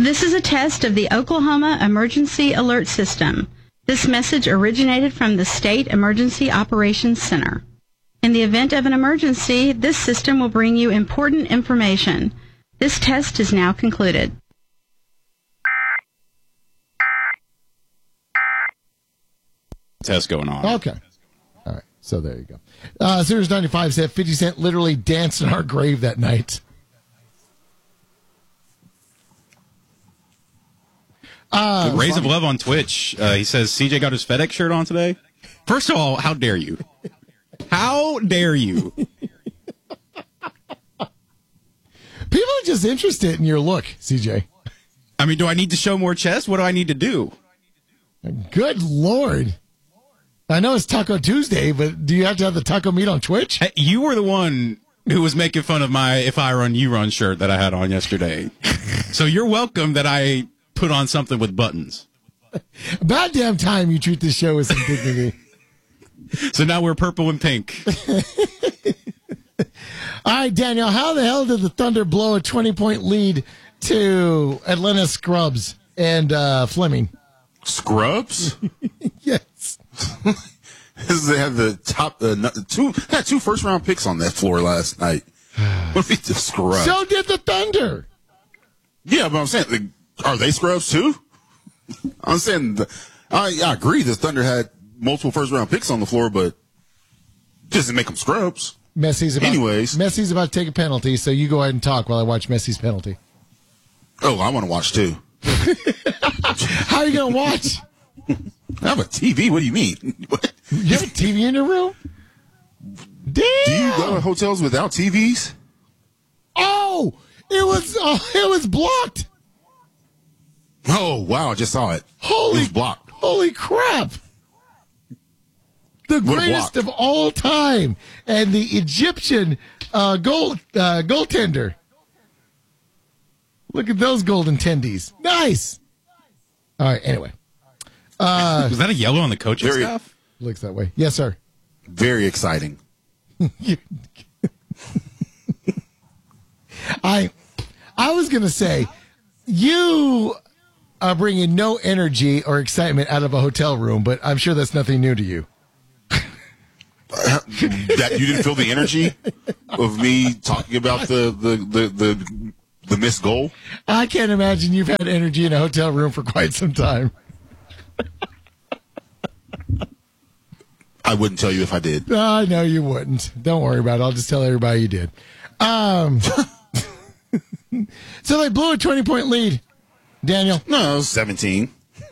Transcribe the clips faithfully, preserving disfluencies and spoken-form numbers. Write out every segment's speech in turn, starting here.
This is a test of the Oklahoma Emergency Alert System. This message originated from the State Emergency Operations Center. In the event of an emergency, this system will bring you important information. This test is now concluded. Test going on. Okay. All right. So there you go. Uh, Series ninety-five said fifty Cent literally danced in our grave that night. Uh, Rays of Love on Twitch. Uh, he says C J got his FedEx shirt on today. First of all, how dare you? How dare you? People are just interested in your look, C J. I mean, do I need to show more chest? What do I need to do? Good Lord. I know it's Taco Tuesday, but do you have to have the taco meat on Twitch? Hey, you were the one who was making fun of my If I Run, You Run shirt that I had on yesterday. So you're welcome that I put on something with buttons. About damn time you treat this show with some dignity. So now we're purple and pink. All right, Daniel, how the hell did the Thunder blow a twenty-point lead to Atlanta Scrubs and uh, Fleming? Scrubs? Yes. They had the top uh, two had two first round picks on that floor last night. What beat the Scrubs? So did the Thunder. Yeah, but I'm saying, like, are they Scrubs too? I'm saying, the, I, I agree. The Thunder had multiple first round picks on the floor, but doesn't make them Scrubs. Messi's about, Anyways, Messi's about to take a penalty, so you go ahead and talk while I watch Messi's penalty. Oh, I want to watch too. How are you going to watch? I have a T V. What do you mean? What? You have a T V in your room? Damn. Do you go to hotels without T Vs? Oh, it was uh, it was blocked. Oh, wow. I just saw it. Holy, it was blocked. Holy crap. The What greatest blocked? of all time. And the Egyptian uh, goal, uh, goaltender. Look at those golden tendies. Nice. All right, anyway. Uh, Was that a yellow on the coaching Very- staff? looks that way. Yes, sir. Very exciting. I I was going to say, you are bringing no energy or excitement out of a hotel room, but I'm sure that's nothing new to you. That you didn't feel the energy of me talking about the the the the, the missed goal? I can't imagine you've had energy in a hotel room for quite some time. I wouldn't tell you if I did. I know you wouldn't. Don't worry about it. I'll just tell everybody you did. Um, so they blew a twenty-point lead, Daniel. No, it was seventeen.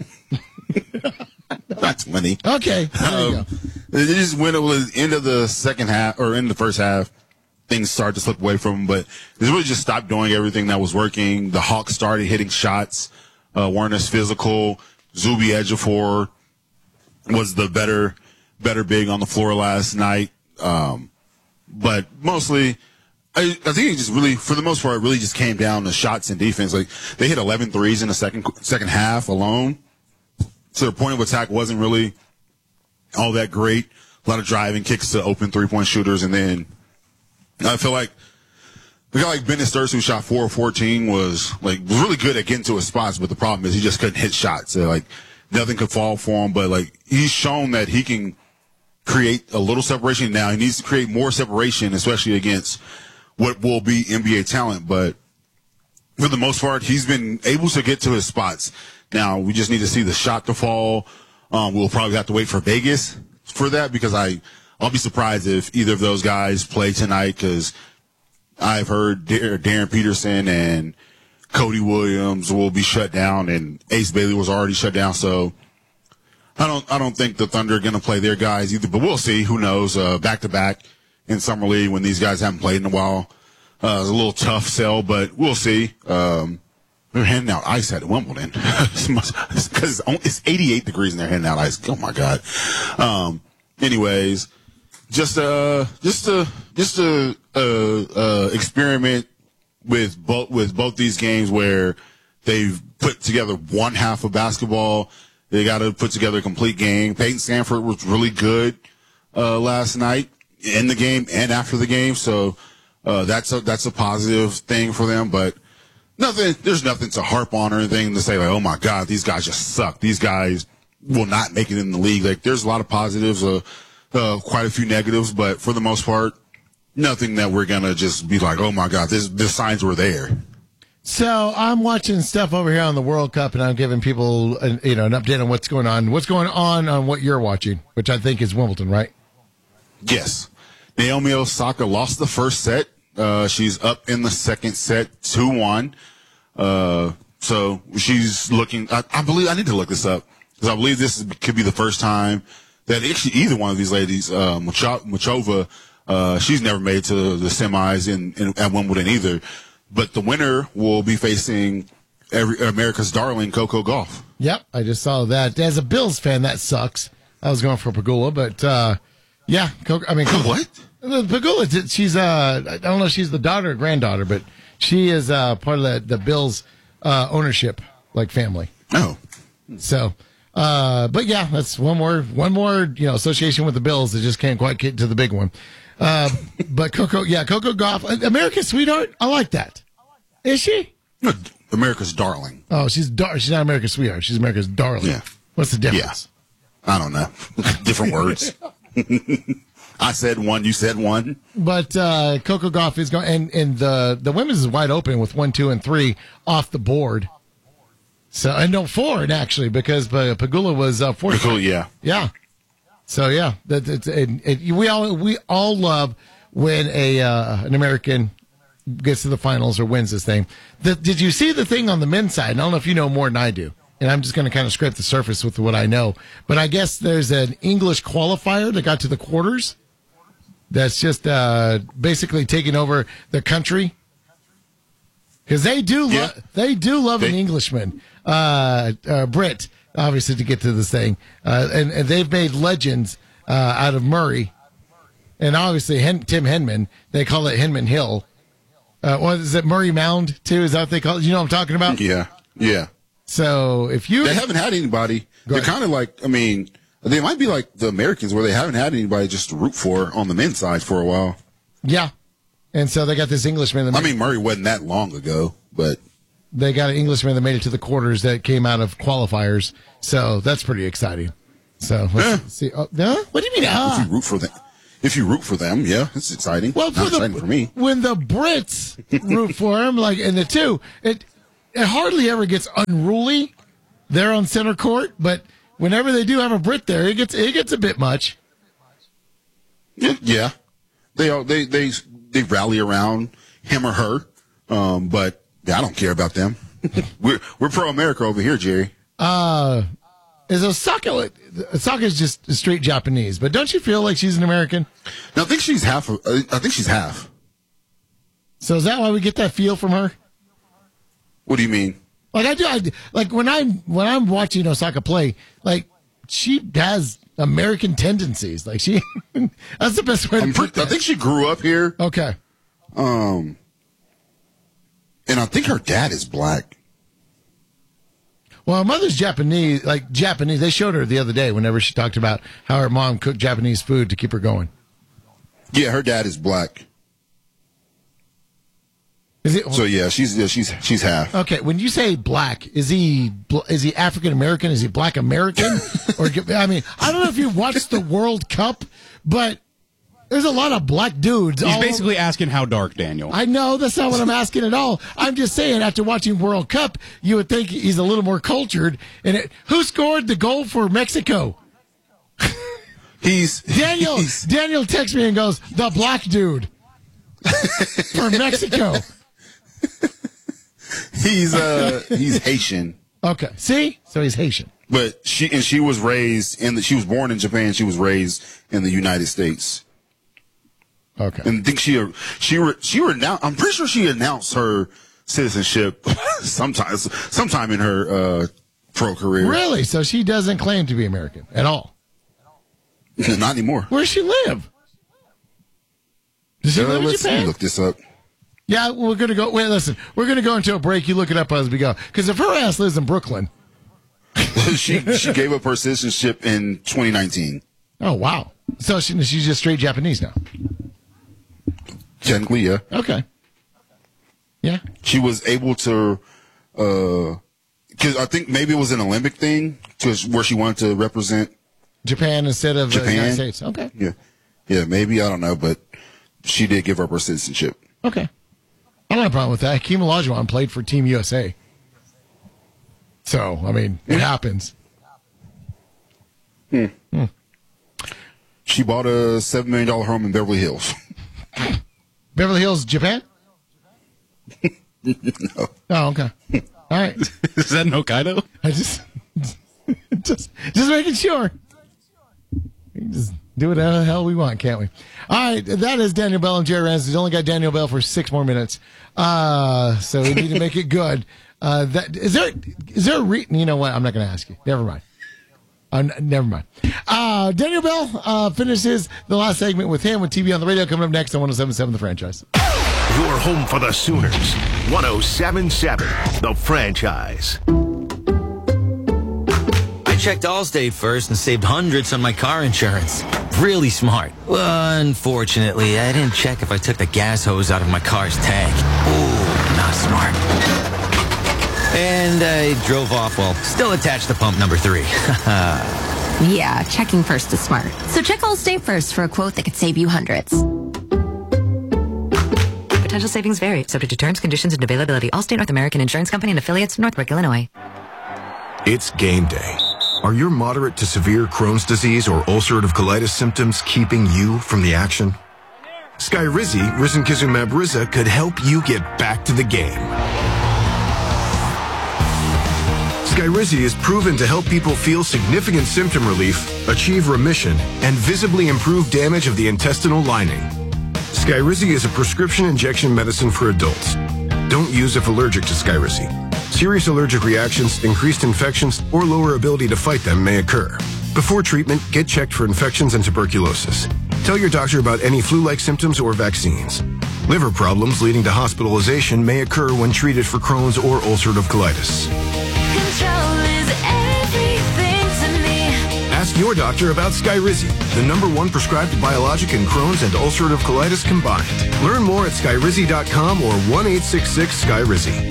Not twenty. Okay. There you go. Um, they just went over the end of the second half, or in the first half, things started to slip away from them, but they really just stopped doing everything that was working. The Hawks started hitting shots, uh, weren't as physical. Zuby Ejiofor was the better, better big on the floor last night. Um, but mostly, I, I think it just really, for the most part, it really just came down to shots and defense. Like, they hit eleven threes in the second, second half alone. So their point of attack wasn't really all that great. A lot of driving kicks to open three-point shooters. And then I feel like a guy like Bennett Sturz, who shot four of fourteen, was like was really good at getting to his spots. But the problem is he just couldn't hit shots. So, like, nothing could fall for him. But, like, he's shown that he can create a little separation now. He needs to create more separation, especially against what will be N B A talent. But for the most part, he's been able to get to his spots. Now, we just need to see the shot to fall. Um, we'll probably have to wait for Vegas for that, because I, I'll be surprised if either of those guys play tonight, because I've heard Dar- Darren Peterson and Cody Williams will be shut down, and Ace Bailey was already shut down. So I don't, I don't think the Thunder are going to play their guys either, but we'll see. Who knows? Uh, back to back in Summer League when these guys haven't played in a while. Uh, it's a little tough sell, but we'll see. Um, They're handing out ice at Wimbledon because it's eighty-eight degrees and they're handing out ice. Oh my God. Um, anyways, just uh, just a just a uh, uh, experiment with both with both these games where they've put together one half of basketball. They got to put together a complete game. Peyton Stanford was really good uh, last night in the game and after the game, so uh, that's a that's a positive thing for them, but. nothing. There's nothing to harp on or anything to say like, oh my God, these guys just suck. These guys will not make it in the league. Like, there's a lot of positives, uh, uh, quite a few negatives, but for the most part, nothing that we're gonna just be like, oh my God, this the signs were there. So I'm watching stuff over here on the World Cup, and I'm giving people, an, you know, an update on what's going on. What's going on on what you're watching, which I think is Wimbledon, right? Yes. Naomi Osaka lost the first set. Uh, she's up in the second set, two one. Uh, so she's looking. I, I believe I need to look this up because I believe this is, could be the first time that actually either one of these ladies, uh, Machova, uh, she's never made to the semis in, in at Wimbledon either. But the winner will be facing every, America's darling, Coco Gauff. Yep, I just saw that. As a Bills fan, that sucks. I was going for Pegula, but uh, yeah, Coco, I mean, Coco, what? Pegula, she's uh, I don't know if she's the daughter or granddaughter, but she is uh, part of the, the Bills uh, ownership, like family. Oh, so. Uh, but yeah, that's one more, one more, you know, association with the Bills that just can't quite get to the big one. Uh, but Coco, yeah, Coco Gauff, America's sweetheart. I like that. Is she? America's darling. Oh, she's dar- she's not America's sweetheart. She's America's darling. Yeah. What's the difference? Yeah. I don't know. Different words. I said one, you said one. But uh, Coco Gauff is going, and, and the the women's is wide open with one, two, and three off the board. So and no forward actually because uh, Pegula was uh, fourth. Pegula, yeah, yeah. So yeah, that, that, it, it, we all we all love when a uh, an American gets to the finals or wins this thing. The, did you see the thing on the men's side? I don't know if you know more than I do, and I'm just going to kind of scrape the surface with what I know. But I guess there's an English qualifier that got to the quarters. That's just uh, basically taking over the country because they do lo- yeah. they do love they- an Englishman, uh, uh, Brit. Obviously, to get to this thing, uh, and, and they've made legends uh, out of Murray, and obviously Hen- Tim Henman. They call it Henman Hill. Uh, what is it, Murray Mound too? Is that what they call it? You know what I'm talking about? Yeah, yeah. So if you They haven't had anybody. Go They're ahead. kind of like, I mean, they might be like the Americans where they haven't had anybody just to root for on the men's side for a while. yeah, and so they got this Englishman. That I mean, Murray wasn't that long ago, but they got an Englishman that made it to the quarters that came out of qualifiers. So that's pretty exciting. So let's Yeah. see. Oh, no? What do you mean? if Ah. you root for them, if you root for them, yeah, it's exciting. Well, Not for the, exciting for me. when the Brits root for him, like in the two, it it hardly ever gets unruly there on center court. But whenever they do have a Brit there, it gets it gets a bit much. Yeah, yeah. they all they they they rally around him or her, um, but yeah, I don't care about them. we're we're pro America over here, Jerry. Uh, is Osaka? Osaka is just straight Japanese, but don't you feel like she's an American? Now, I think she's half. Of, uh, I think she's half. So is that why we get that feel from her? What do you mean? Like I do, I, like when I'm when I'm watching Osaka play, like she has American tendencies. Like she, that's the best way to I'm put pre- I that. think she grew up here, Okay, um, and I think her dad is black. well, her mother's Japanese, like Japanese. They showed her the other day whenever she talked about how her mom cooked Japanese food to keep her going. Yeah, her dad is black. Is it So yeah, she's yeah, she's she's half. okay? When you say black, is he bl- is he African American? Is he Black American? Or I mean, I don't know if you watched the World Cup, but there's a lot of black dudes. He's all basically asking how dark, Daniel. I know that's not what I'm asking at all. I'm just saying, after watching World Cup, you would think he's a little more cultured. And it, who scored the goal for Mexico? He's Daniel. He's, Daniel texts me and goes, "The black dude for Mexico." he's uh he's Haitian, Okay, see, so he's Haitian. but she and she was raised in the she was born in Japan. She was raised in the United States. Okay, And I think she she re- she renounced. I'm pretty sure she announced her citizenship sometime sometime in her uh, pro career. really? So she doesn't claim to be American at all. Not anymore. Where does she live? Does she Uh, live in let's Japan? look this up. Yeah, we're gonna go. Wait, listen, we're gonna go into a break. You look it up as we go, because if her ass lives in Brooklyn, she she gave up her citizenship in twenty nineteen. oh wow, so she, she's just straight Japanese now. Technically, yeah. Okay. Yeah. She was able to, uh, cause I think maybe it was an Olympic thing cause where she wanted to represent Japan instead of Japan. the United States. Okay. Yeah. Yeah, maybe. I don't know, but she did give up her citizenship. Okay. I don't have a problem with that. Hakeem Olajuwon played for Team U S A. So, I mean, it happens. Hmm. Hmm. She bought a seven million dollars home in Beverly Hills. Beverly Hills, Japan? No. Oh, okay. All right. Is that in Hokkaido? I just, just, just making sure. We can just do whatever the hell we want, can't we? All right. That is Daniel Bell and Jerry Ramsey. He's only got Daniel Bell for six more minutes. Uh, so we need to make it good. Uh, that, is there, is there a re- you know what? I'm not going to ask you. Never mind. Uh, n- never mind. Uh, Daniel Bell uh, finishes the last segment with him with T V on the radio coming up next on one oh seven point seven The Franchise. Your home for the Sooners. one oh seven point seven The Franchise. I checked Allstate first and saved hundreds on my car insurance. Really smart. Well, unfortunately, I didn't check if I took the gas hose out of my car's tank. Ooh, not smart. And I drove off while still attached to pump number three. Yeah, checking first is smart. So check Allstate first for a quote that could save you hundreds. Potential savings vary, subject to terms, conditions, and availability. Allstate North American Insurance Company and affiliates, Northbrook, Illinois. It's game day. Are your moderate to severe Crohn's disease or ulcerative colitis symptoms keeping you from the action? Skyrizi, risankizumab Riza, could help you get back to the game. Skyrizi is proven to help people feel significant symptom relief, achieve remission, and visibly improve damage of the intestinal lining. Skyrizi is a prescription injection medicine for adults. Don't use if allergic to Skyrizi. Serious allergic reactions, increased infections, or lower ability to fight them may occur. Before treatment, get checked for infections and tuberculosis. Tell your doctor about any flu-like symptoms or vaccines. Liver problems leading to hospitalization may occur when treated for Crohn's or ulcerative colitis. Control is everything to me. Ask your doctor about Skyrizi, the number one prescribed biologic in Crohn's and ulcerative colitis combined. Learn more at skyrizi dot com or one eight six six Skyrizi.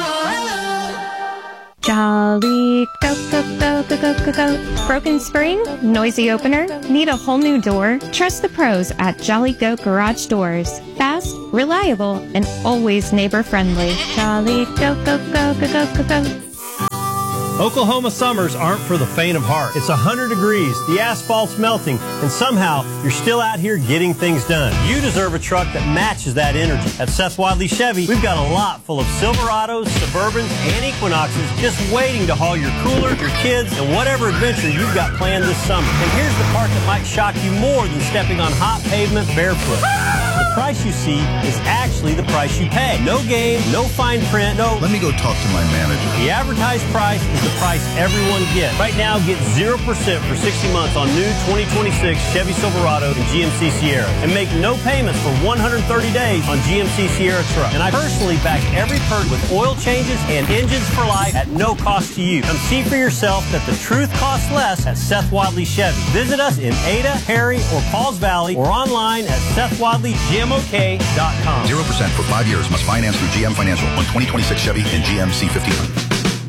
Jolly, go, go, go, go, go, go, go. Broken spring? Noisy opener? Need a whole new door? Trust the pros at Jolly Goat Garage Doors. Fast, reliable, and always neighbor-friendly. Jolly, go, go, go, go, go, go, go. Oklahoma summers aren't for the faint of heart. It's one hundred degrees, the asphalt's melting, and somehow you're still out here getting things done. You deserve a truck that matches that energy. At Seth Wadley Chevy, we've got a lot full of Silverados, Suburbans, and Equinoxes just waiting to haul your cooler, your kids, and whatever adventure you've got planned this summer. And here's the part that might shock you more than stepping on hot pavement barefoot. The price you see is actually the price you pay. No game, no fine print, no... Let me go talk to my manager. The advertised price is the price everyone gets. Right now, get zero percent for sixty months on new twenty twenty-six Chevy Silverado and G M C Sierra. And make no payments for one hundred thirty days on G M C Sierra truck. And I personally back every perk with oil changes and engines for life at no cost to you. Come see for yourself that the truth costs less at Seth Wadley Chevy. Visit us in Ada, Harry, or Pauls Valley or online at seth wadley g m o k dot com. zero percent for five years. Must finance through G M Financial on twenty twenty-six Chevy and G M C fifteen hundred.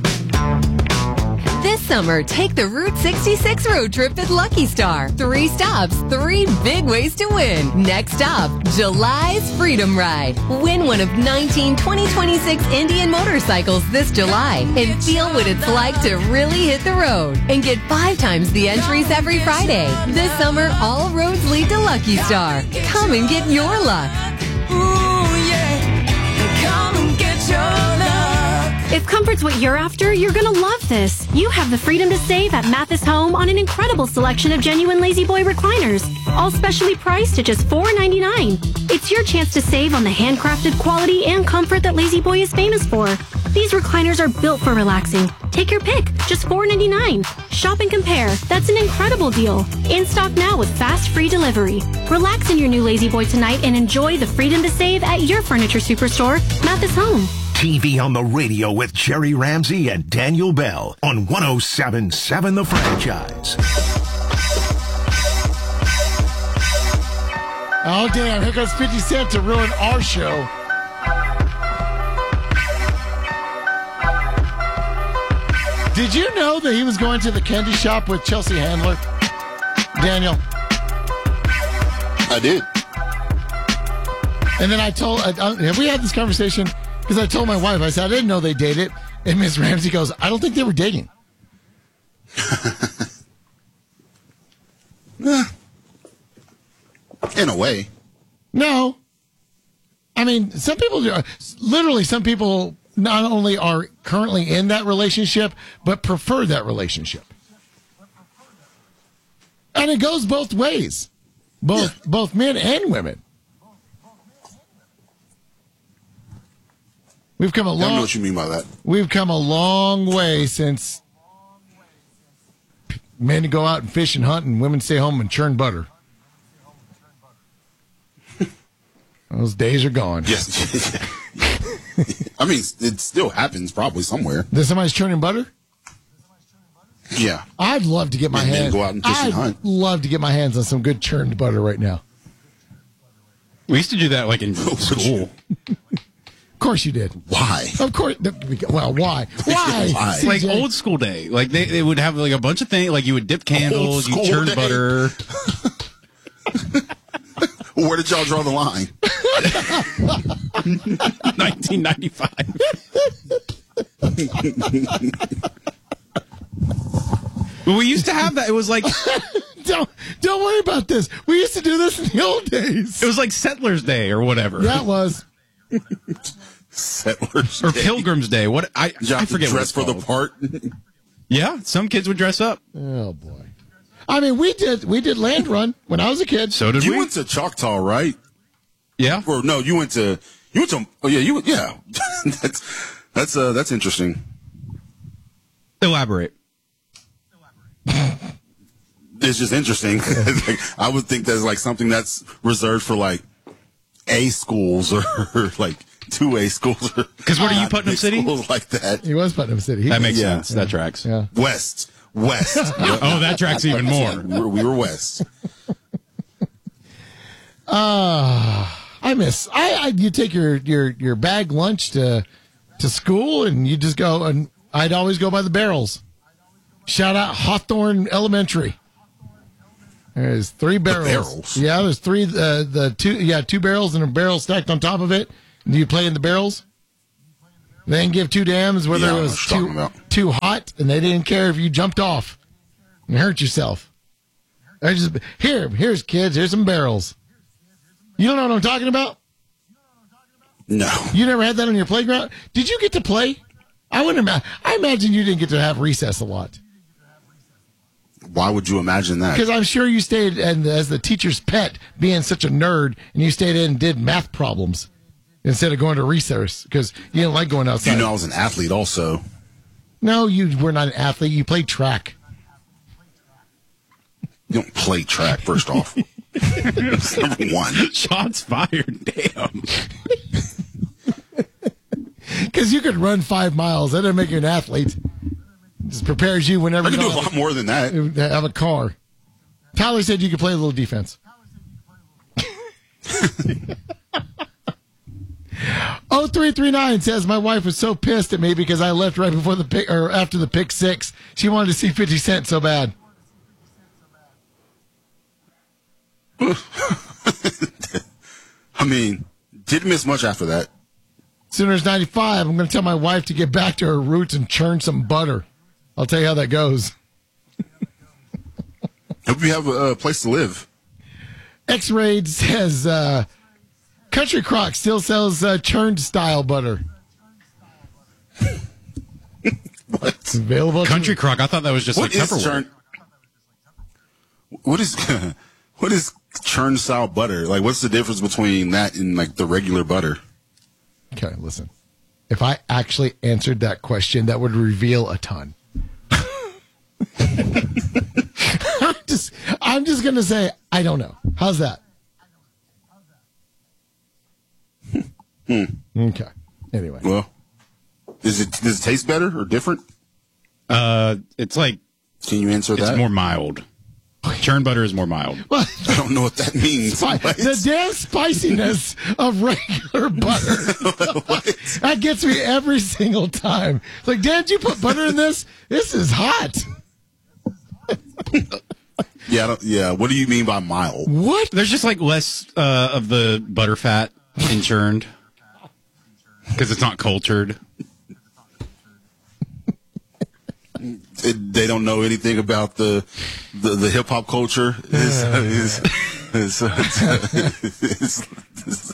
This summer, take the Route sixty-six road trip at Lucky Star. Three stops, three big ways to win. Next stop, July's Freedom Ride. Win one of nineteen twenty twenty-six Indian motorcycles this July and feel what it's like to really hit the road. And get five times the entries every Friday. This summer, all roads lead to Lucky Star. Come and get your luck. Ooh, yeah. Come and get your love. If comfort's what you're after, you're gonna love this. You have the freedom to save at Mathis Home on an incredible selection of genuine Lazy Boy recliners, all specially priced at just four ninety-nine. It's your chance to save on the handcrafted quality and comfort that Lazy Boy is famous for. These recliners are built for relaxing. Take your pick, just four ninety-nine. Shop and compare. That's an incredible deal. In stock now with fast free delivery. Relax in your new Lazy Boy tonight and enjoy the freedom to save at your furniture superstore, Mathis Home. T V on the radio with Jerry Ramsey and Daniel Bell on one oh seven point seven The Franchise. Oh, damn. Here goes fifty Cent to ruin our show. Did you know that he was going to the candy shop with Chelsea Handler? Daniel? I did. And then I told, uh, uh, have we had this conversation? Because I told my wife, I said, I didn't know they dated. And Miss Ramsey goes, I don't think they were dating. In a way. No. I mean, some people, do, literally, some people not only are currently in that relationship, but prefer that relationship. And it goes both ways. Both yeah. both men and women. We've come a long I don't know what you mean by that. We've come a long way since men go out and fish and hunt and women stay home and churn butter. Those days are gone. Yes. I mean, it still happens probably somewhere. That somebody's churning butter? Yeah. I'd love to get my and hands. Go out and fish I'd and hunt. love to get my hands on some good churned butter right now. We used to do that like in school. Of course you did. Why? Of course. Well, why? Why? Why? Like old school day. Like they, they would have like a bunch of things. Like you would dip candles, you churn day. butter. Where did y'all draw the line? nineteen ninety-five. But we used to have that. It was like don't don't worry about this. We used to do this in the old days. It was like Settlers Day or whatever. That was Settlers or Day. Pilgrim's Day. What I I forget. Dress what for the part. Yeah, some kids would dress up. Oh boy. I mean, we did we did Land Run when I was a kid. So did you we. You went to Choctaw, right? Yeah. Or no, you went to you went to oh yeah, you yeah. that's that's uh that's interesting. Elaborate. It's just interesting. Like, I would think that's like something that's reserved for like A schools or like two A schools. Because what are you, Putnam City? Schools like that. He was Putnam City. He that was, makes yeah. sense. That tracks. Yeah. West. West. Oh, that tracks even more. We were, we were west. Uh, I miss. I, I you take your, your, your bag lunch to to school and you just go and I'd always go by the barrels. Shout out Hawthorne Elementary. There's three barrels. The barrels. Yeah, there's three. Uh, the two. Yeah, two barrels and a barrel stacked on top of it. Do you play in the barrels? They didn't give two damns whether yeah, it was too, too hot, and they didn't care if you jumped off and hurt yourself. I just here, here's kids. Here's some barrels. You don't know what I'm talking about? No. You never had that on your playground? Did you get to play? I wouldn't imagine. I imagine you didn't get to have recess a lot. Why would you imagine that? Because I'm sure you stayed and as the teacher's pet, being such a nerd, and you stayed in and did math problems instead of going to recess because you didn't like going outside. You know, I was an athlete also. No, you were not an athlete. You played track. You don't play track, first off. That's number one. Shots fired. Damn. Because you could run five miles. That doesn't make you an athlete. Just prepares you whenever I can you do a lot more than that. Have a car. Tyler said you could play a little defense. oh three three nine says my wife was so pissed at me because I left right before the pick or after the pick six. She wanted to see fifty Cent so bad. I mean, didn't miss much after that. Sooners ninety-five. I'm going to tell my wife to get back to her roots and churn some butter. I'll tell you how that goes. Hope you have a, a place to live. X-Raid says uh, Country Crock still sells uh, churned style butter. What? It's available. Country to- Crock. I thought that was just what like is Tupperware. Churn- what is what is churned style butter? Like, what's the difference between that and like the regular butter? Okay, listen. If I actually answered that question, that would reveal a ton. I'm just, I'm just going to say, I don't know. How's that? Hmm. Okay. Anyway. Well, is it does it taste better or different? Uh, it's like. Can you answer it's that? It's more mild. Churn butter is more mild. Well, I don't know what that means. Spi- the damn spiciness of regular butter. That gets me every single time. It's like, Dan, did you put butter in this? This is hot. Yeah, I don't, yeah. What do you mean by mild? What? There's just like less uh, of the butter fat in churned because it's not cultured. It, they don't know anything about the the, the hip hop culture. It's, it's, it's, it's, it's,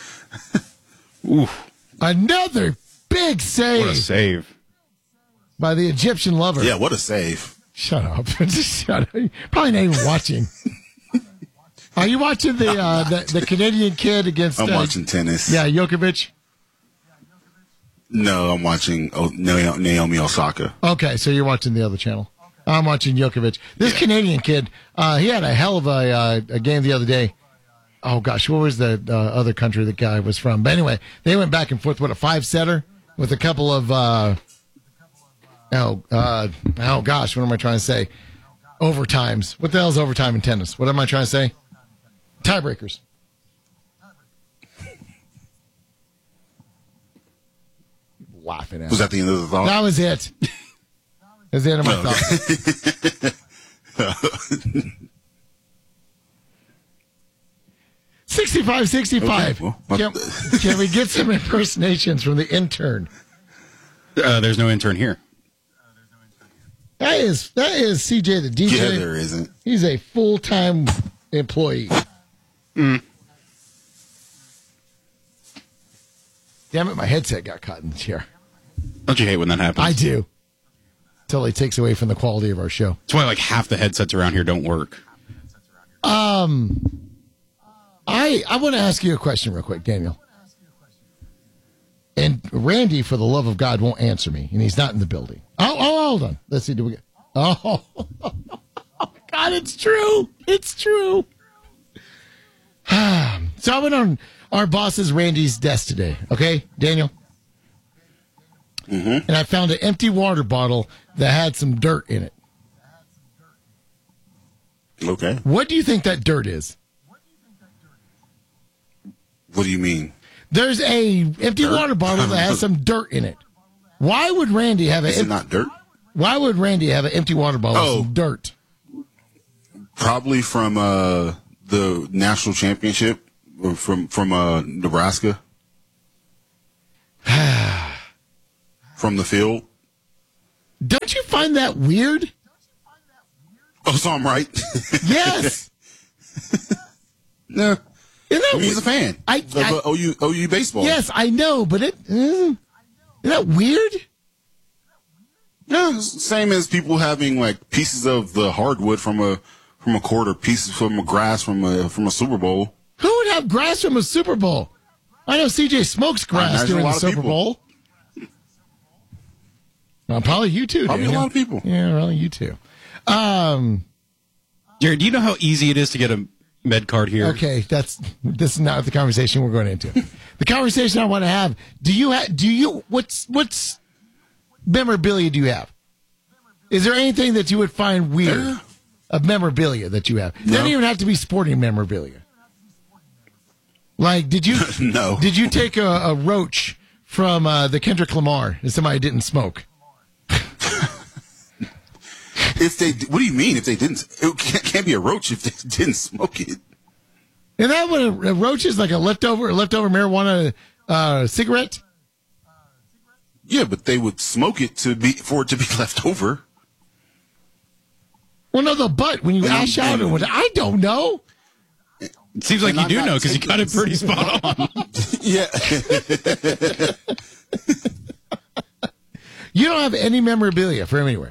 Oof. Another big save. What a save. By the Egyptian lover. Yeah, what a save. Shut up. Just shut up. Probably not even watching. Are you watching the uh, the, the Canadian kid against... I'm uh, watching tennis. Yeah, Djokovic? No, I'm watching oh, Naomi Osaka. Okay, so you're watching the other channel. I'm watching Djokovic. This yeah. Canadian kid, uh, he had a hell of a, uh, a game the other day. Oh, gosh, what was the uh, other country the guy was from? But anyway, they went back and forth with a five-setter with a couple of... Uh, oh, uh, oh, gosh, what am I trying to say? Overtimes. What the hell is overtime in tennis? What am I trying to say? Tiebreakers. Laughing at Was that the end of the thought? That was it. That was the end of my oh, thought. sixty-five sixty-five. Okay, well, can, can we get some impersonations from the intern? Uh, there's no intern here. That is that is C J the D J. Yeah, there isn't. He's a full-time employee. Mm. Damn it, my headset got caught in the chair. Don't you hate when that happens? I do. Totally takes away from the quality of our show. That's why like half the headsets around here don't work. Um, I I want to ask you a question real quick, Daniel. And Randy, for the love of God, won't answer me, and he's not in the building. Oh, oh, hold on. Let's see. Do we get? Oh, God, it's true. It's true. So I went on our boss's Randy's desk today. Okay, Daniel. Mm-hmm. And I found an empty water bottle that had some dirt in it. Okay. What do you think that dirt is? What do you mean? There's a empty Dirt? water bottle that has some dirt in it. Why would Randy have an? Is it not dirt? Why would Randy have an empty water bottle Oh. with some dirt? Probably from uh, the national championship or from from uh, Nebraska. From the field. Don't you find that weird? Oh, so I'm right. Yes. No. Isn't that I mean, he's a fan I, of I, uh, O U O U baseball. Yes, I know, but it uh, isn't that weird? No, it's the same as people having like pieces of the hardwood from a from a court or pieces from a grass from a from a Super Bowl. Who would have grass from a Super Bowl? I know C J smokes grass during the Super Bowl. Well, probably you too. Probably Daniel. a lot of people. Yeah, probably you too. Um, Jared, do you know how easy it is to get a med card here? Okay, that's this is not the conversation we're going into. The conversation I want to have: Do you have? Do you what's what's memorabilia do you have? Is there anything that you would find weird Uh, of memorabilia that you have? It No. doesn't even have to be sporting memorabilia. Like, did you No. Did you take a, a roach from uh, the Kendrick Lamar and somebody didn't smoke? If they, what do you mean? If they didn't, it can't, can't be a roach if they didn't smoke it. And that what a, a roach is like a leftover a leftover marijuana uh, cigarette. Yeah, but they would smoke it to be for it to be left over. Well, no, the butt when you And I'm- ash out or what? I don't know. It seems like And you I'm do not know because you got it pretty spot on. Yeah. You don't have any memorabilia from anywhere.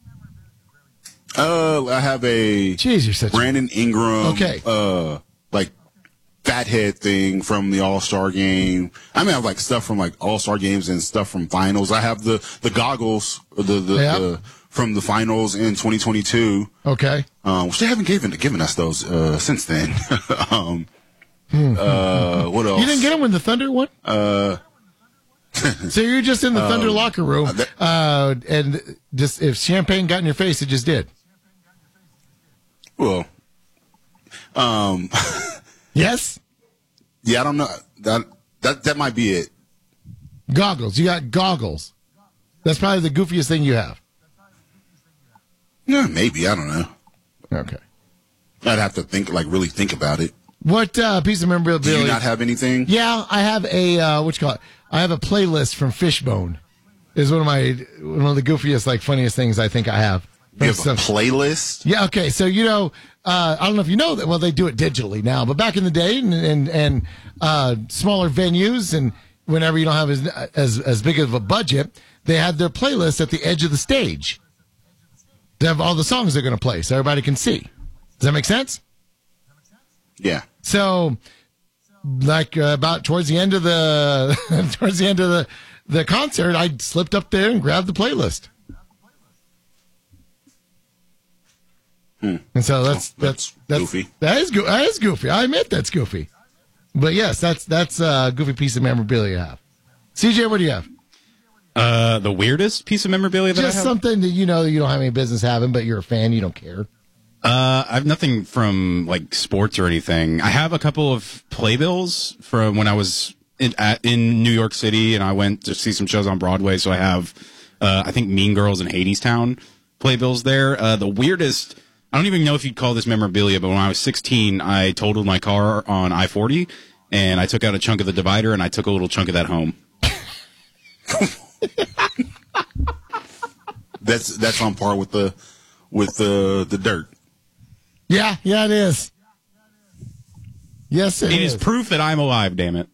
Uh, I have a Jeez, you're such Brandon Ingram. Okay. Uh, like fathead thing from the All Star game. I mean, I have like stuff from like All Star games and stuff from finals. I have the the goggles, the the, Yeah. the from the finals in twenty twenty-two. Okay. Um, which they haven't given given us those uh, since then. um, uh, what else? You didn't get them when the Thunder won? Uh, So you're just in the Thunder Um, locker room, uh, that- uh, and just if champagne got in your face, it just did. Well, um, yes. Yeah, I don't know. That that that might be it. Goggles. You got goggles. That's probably the goofiest thing you have. Yeah, maybe. I don't know. Okay. I'd have to think, like, really think about it. What uh, piece of memorabilia? Do you not have anything? Yeah, I have a uh, what you call it? I have a playlist from Fishbone. Is one of my one of the goofiest, like, funniest things I think I have. You have a playlist? Yeah. Okay. So you know, uh, I don't know if you know that. Well, they do it digitally now, but back in the day, and and, and uh, smaller venues, and whenever you don't have as, as as big of a budget, they had their playlist at the edge of the stage. They have all the songs they're going to play, so everybody can see. Does that make sense? Yeah. So, like uh, about towards the end of the towards the end of the the concert, I slipped up there and grabbed the playlist. Hmm. And so that's oh, that's that's that's goofy. That is go- that is goofy. I admit that's goofy. But yes, that's that's a goofy piece of memorabilia I have. C J, what do you have? Uh, the weirdest piece of memorabilia that Just I have? something that you know you don't have any business having, but you're a fan, you don't care. Uh, I have nothing from like sports or anything. I have a couple of playbills from when I was in, at, in New York City, and I went to see some shows on Broadway. So I have, uh, I think Mean Girls and Hadestown playbills there. Uh, the weirdest, I don't even know if you'd call this memorabilia, but when I was sixteen, I totaled my car on I forty, and I took out a chunk of the divider, and I took a little chunk of that home. That's that's on par with the with the the dirt. Yeah, yeah, it is. Yes, it, It is. is proof that I'm alive. Damn it!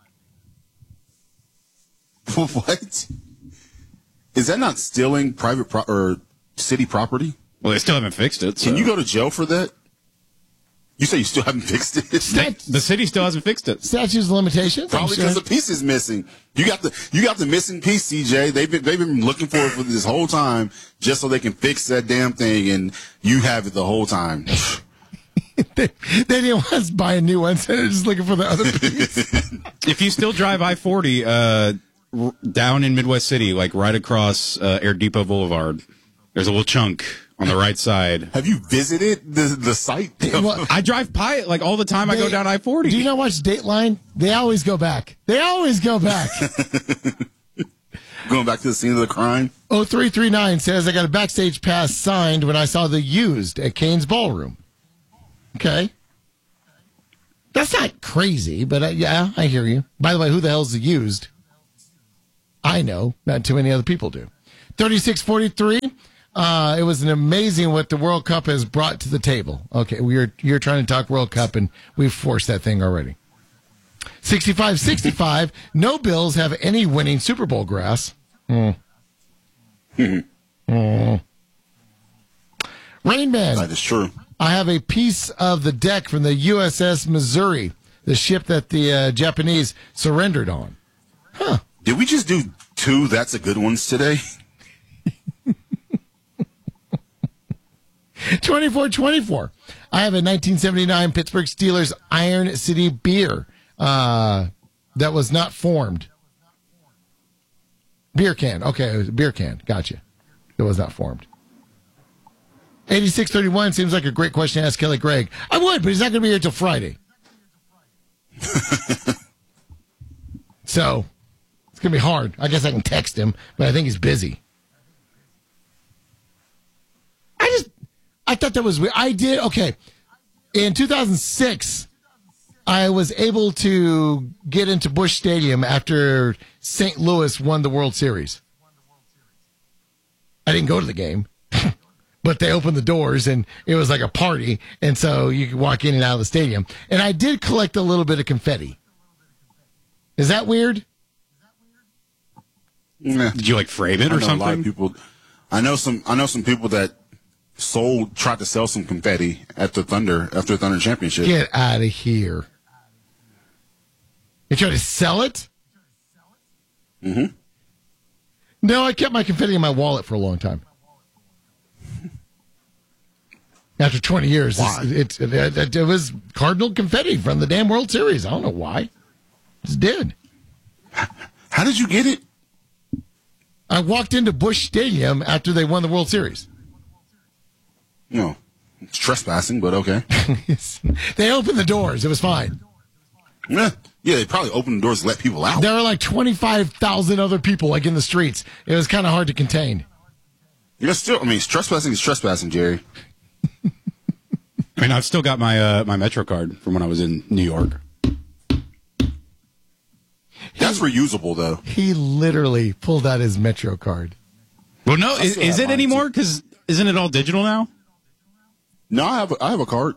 What? Is that not stealing private pro- or city property? Well, they still haven't fixed it. So. Can you go to jail for that? You say you still haven't fixed it? They, the city still hasn't fixed it. Statutes of limitations. Probably because the piece is missing. You got the you got the missing piece, C J. They've been they've been looking for it for this whole time just so they can fix that damn thing, and you have it the whole time. they, they didn't want us to buy a new one, so they're just looking for the other piece. If you still drive I forty uh, r- down in Midwest City, like right across uh, Air Depot Boulevard, there's a little chunk on the right side. Have you visited the the site? Well, I drive by it like all the time. They- I go down I forty. Do you not watch Dateline? They always go back. They always go back. Going back to the scene of the crime? oh three three nine says, I got a backstage pass signed when I saw The Used at Kane's Ballroom. Okay. That's not crazy, but uh, yeah, I hear you. By the way, who the hell's The Used? I know. Not too many other people do. thirty-six forty-three. Uh, it was an amazing what the World Cup has brought to the table. Okay, we're you're trying to talk World Cup, and we've forced that thing already. sixty-five sixty-five. No Bills have any winning Super Bowl grass. Mm. mm. Rain Man. That is true. I have a piece of the deck from the U S S Missouri, the ship that the uh, Japanese surrendered on. Huh. Did we just do two That's a Good Ones today? twenty-four twenty-four. I have a nineteen seventy-nine Pittsburgh Steelers Iron City beer uh, that was not formed. Beer can. Okay, it was a beer can. Gotcha. It was not formed. eighty-six thirty-one seems like a great question to ask Kelly Gregg. I would, but he's not going to be here till Friday. So, it's going to be hard. I guess I can text him, but I think he's busy. I just, I thought that was weird. I did, okay. In two thousand six, I was able to get into Busch Stadium after Saint Louis won the World Series. I didn't go to the game, but they opened the doors and it was like a party. And so you could walk in and out of the stadium. And I did collect a little bit of confetti. Is that weird? Nah. Did you like frame it I or know something? A lot of people. I know some. I know some people that sold, tried to sell some confetti at the Thunder after the Thunder championship. Get out of here. You trying to sell it? Mm-hmm. No, I kept my confetti in my wallet for a long time. After twenty years, Why? It, it, it, it was Cardinal confetti from the damn World Series. I don't know why. Just did. How did you get it? I walked into Busch Stadium after they won the World Series. No. It's trespassing, but okay. They opened the doors. It was fine. Yeah, yeah. They probably opened the doors to let people out. There were like twenty-five thousand other people like in the streets. It was kind of hard to contain. Yeah, still. I mean, trespassing is trespassing, Jerry. I mean, I've still got my uh, my Metro card from when I was in New York. That's reusable, though. He literally pulled out his Metro card. Well, no, is, is it anymore? Because isn't it all digital now? No, I have a, I have a card.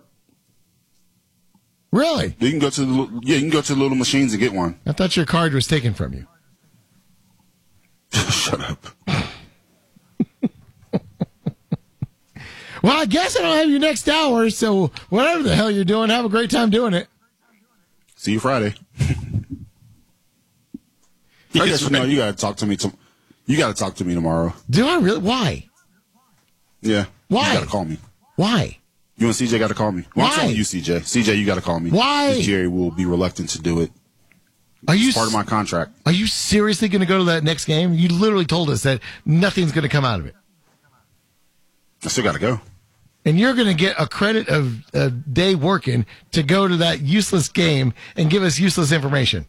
Really? You can go to the yeah, you can go to the little machines and get one. I thought your card was taken from you. Shut up. Well, I guess I don't have you next hour, so whatever the hell you're doing, have a great time doing it. See you Friday. I guess you know you gotta talk to me. To, you gotta talk to me tomorrow. Do I really? Why? Yeah. Why? You gotta call me. Why? You and C J gotta call me. Well, Why? I'm telling you, C J. C J, you gotta call me. Why? Jerry will be reluctant to do it. Are you it's part of my contract? Are you seriously going to go to that next game? You literally told us that nothing's going to come out of it. I still gotta go. And you're going to get a credit of a day working to go to that useless game and give us useless information.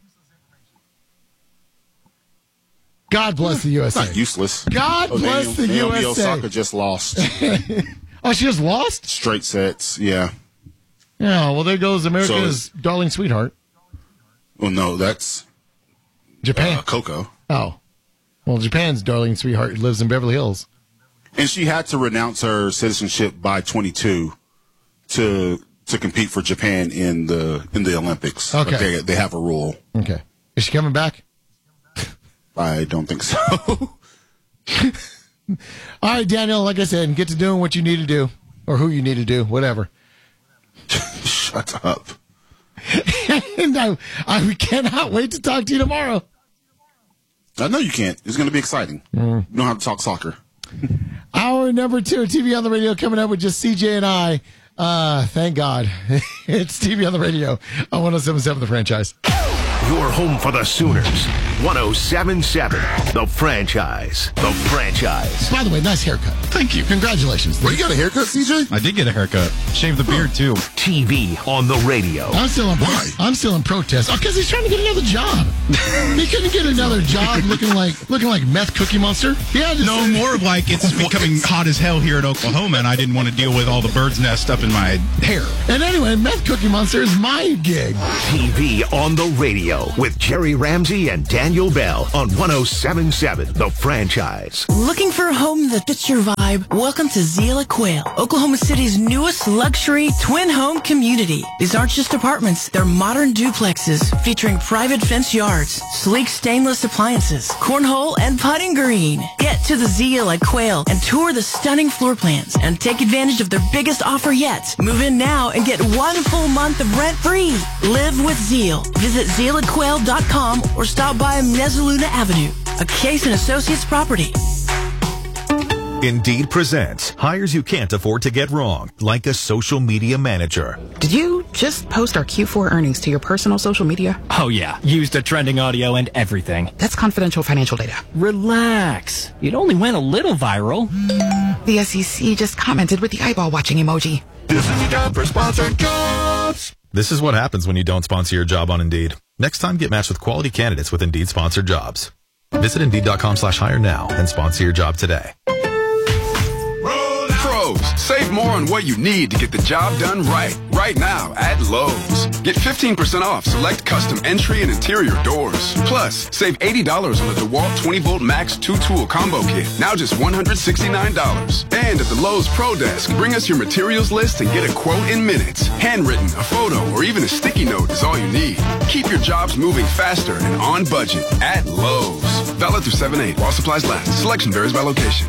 God bless the U S A. It's not useless. God oh, bless Naomi, the Naomi U S A. Osaka just lost. Oh, she just lost? Straight sets, yeah. Yeah, well, there goes America's So, darling sweetheart. Well, no, that's Japan. Uh, Coco. Oh. Well, Japan's darling sweetheart lives in Beverly Hills. And she had to renounce her citizenship by twenty-two to to compete for Japan in the in the Olympics. Okay. Like they, they have a rule. Okay. Is she coming back? I don't think so. All right, Daniel, like I said, get to doing what you need to do, or who you need to do, whatever. Shut up. And I, I we cannot wait to talk to you tomorrow. I know you can't. It's going to be exciting. Mm. You don't have to talk soccer. Hour number two, T V on the radio, coming up with just C J and I. Uh, thank God. It's T V on the radio on one oh seven point seven The Franchise. Your home for the Sooners. one oh seven point seven The Franchise. The Franchise. By the way, nice haircut. Thank you. Congratulations. Well, you got a haircut, C J? I did get a haircut. Shaved the beard, too. T V on the radio. I'm still in, Why? I'm still in protest. Oh, because he's trying to get another job. He couldn't get another job looking like looking like meth Cookie Monster. Yeah, just, No, more of like it's becoming hot as hell here in Oklahoma, and I didn't want to deal with all the bird's nest up in my hair. And anyway, meth Cookie Monster is my gig. T V on the radio with Jerry Ramsey and Daniel Bell on one oh seven point seven The Franchise. Looking for a home that fits your vibe? Welcome to Zila Quail, Oklahoma City's newest luxury twin home community. These aren't just apartments, they're modern duplexes featuring private fence yards, sleek stainless appliances, cornhole, and putting green. Get to the Zila Quail and tour the stunning floor plans and take advantage of their biggest offer yet. Move in now and get one full month of rent free. Live with Zeal. Visit zeal at quail dot com or stop by Mezzaluna Avenue, a Case and Associates property. Indeed presents hires you can't afford to get wrong, like a social media manager. Did you just post our Q four earnings to your personal social media? Oh yeah, used the trending audio and everything. That's confidential financial data. Relax. It only went a little viral. The S E C just commented with the eyeball watching emoji. This is your job for sponsored jobs. This is what happens when you don't sponsor your job on Indeed. Next time, get matched with quality candidates with Indeed sponsored jobs. Visit Indeed.com slash hire now and sponsor your job today. Pros, save more on what you need to get the job done right. Right now at Lowe's. Get fifteen percent off select custom entry and interior doors. Plus, save eighty dollars on the DeWalt twenty volt Max two tool combo kit. Now just one hundred sixty-nine dollars. And at the Lowe's Pro Desk, bring us your materials list and get a quote in minutes. Handwritten, a photo, or even a sticky note is all you need. Keep your jobs moving faster and on budget at Lowe's. Valid through seven eight while supplies last. Selection varies by location.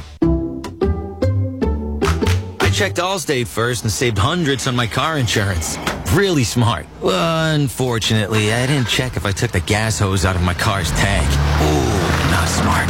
Checked Allstate first and saved hundreds on my car insurance. Really smart. Well, unfortunately, I didn't check if I took the gas hose out of my car's tank. Ooh, not smart.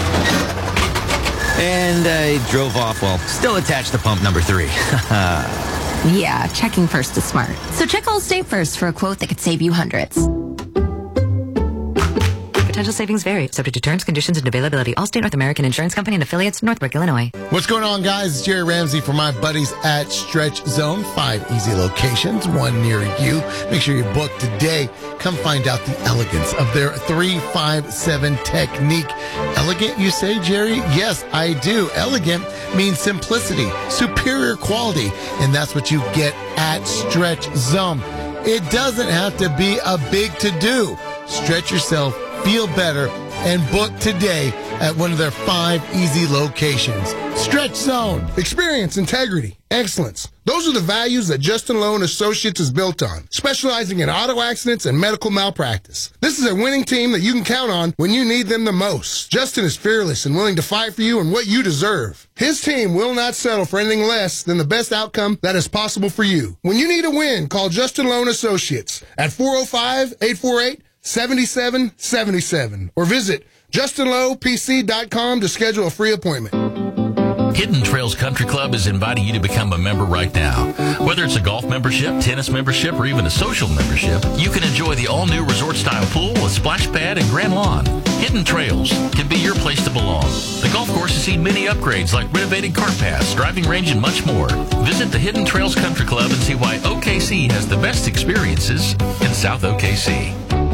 And I drove off while still attached to pump number three. Yeah, checking first is smart. So check Allstate first for a quote that could save you hundreds. Potential savings vary. Subject to terms, conditions, and availability. Allstate North American Insurance Company and affiliates, Northbrook, Illinois. What's going on, guys? It's Jerry Ramsey for my buddies at Stretch Zone. Five easy locations, one near you. Make sure you book today. Come find out the elegance of their three five seven technique. Elegant, you say, Jerry? Yes, I do. Elegant means simplicity, superior quality, and that's what you get at Stretch Zone. It doesn't have to be a big to-do. Stretch yourself, feel better, and book today at one of their five easy locations. Stretch Zone. Experience, integrity, excellence. Those are the values that Justin Lowe and Associates is built on, specializing in auto accidents and medical malpractice. This is a winning team that you can count on when you need them the most. Justin is fearless and willing to fight for you and what you deserve. His team will not settle for anything less than the best outcome that is possible for you. When you need a win, call Justin Lowe and Associates at four oh five, eight four eight, seven seven seven seven or visit justin lowe p c dot com to schedule a free appointment. Hidden Trails Country Club is inviting you to become a member right now. Whether it's a golf membership, tennis membership, or even a social membership, you can enjoy the all-new resort-style pool with splash pad and grand lawn. Hidden Trails can be your place to belong. The golf course has seen many upgrades like renovated cart paths, driving range, and much more. Visit the Hidden Trails Country Club and see why O K C has the best experiences in South O K C.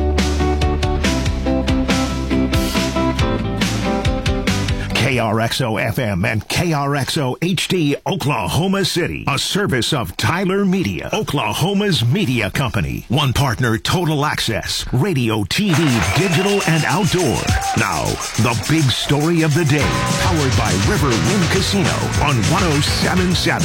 K R X O F M and K R X O H D Oklahoma City, a service of Tyler Media, Oklahoma's media company. One partner, Total Access, radio, T V, digital, and outdoor. Now, the big story of the day, powered by River Wind Casino on one oh seven point seven.